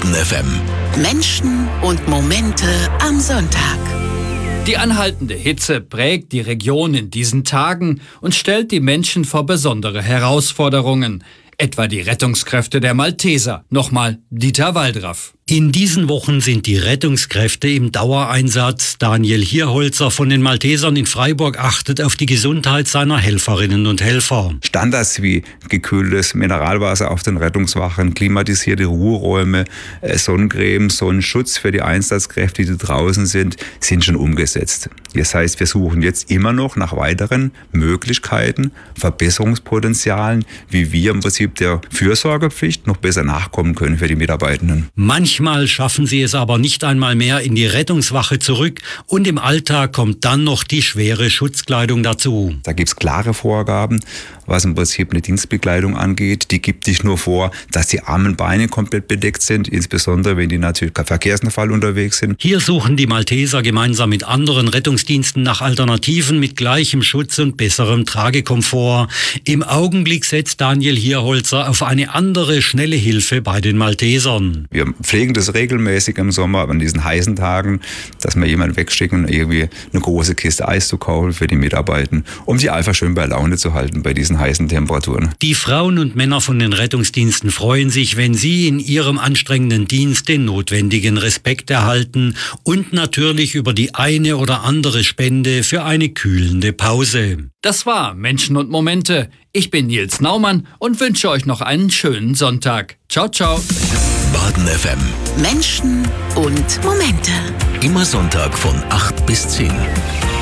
Baden FM. Menschen und Momente am Sonntag. Die anhaltende Hitze prägt die Region in diesen Tagen und stellt die Menschen vor besondere Herausforderungen. Etwa die Rettungskräfte der Malteser. Nochmal Dieter Waldraff. In diesen Wochen sind die Rettungskräfte im Dauereinsatz. Daniel Hierholzer von den Maltesern in Freiburg achtet auf die Gesundheit seiner Helferinnen und Helfer. Standards wie gekühltes Mineralwasser auf den Rettungswachen, klimatisierte Ruheräume, Sonnencreme, Sonnenschutz für die Einsatzkräfte, die draußen sind schon umgesetzt. Das heißt, wir suchen jetzt immer noch nach weiteren Möglichkeiten, Verbesserungspotenzialen, wie wir im Prinzip der Fürsorgepflicht noch besser nachkommen können für die Mitarbeitenden. Manchmal schaffen sie es aber nicht einmal mehr in die Rettungswache zurück und im Alltag kommt dann noch die schwere Schutzkleidung dazu. Da gibt es klare Vorgaben, was im Prinzip eine Dienstbekleidung angeht. Die gibt nicht nur vor, dass die Arme und Beine komplett bedeckt sind, insbesondere wenn die natürlich kein Verkehrsunfall unterwegs sind. Hier suchen die Malteser gemeinsam mit anderen Rettungsdiensten nach Alternativen mit gleichem Schutz und besserem Tragekomfort. Im Augenblick setzt Daniel Hierholzer auf eine andere schnelle Hilfe bei den Maltesern. Wir pflegen das regelmäßig im Sommer an diesen heißen Tagen, dass wir jemanden wegschicken, irgendwie eine große Kiste Eis zu kaufen für die Mitarbeitenden, um sie einfach schön bei Laune zu halten bei diesen heißen Temperaturen. Die Frauen und Männer von den Rettungsdiensten freuen sich, wenn sie in ihrem anstrengenden Dienst den notwendigen Respekt erhalten und natürlich über die eine oder andere Spende für eine kühlende Pause. Das war Menschen und Momente. Ich bin Nils Naumann und wünsche euch noch einen schönen Sonntag. Ciao, ciao. Baden FM. Menschen und Momente. Immer Sonntag von 8 bis 10.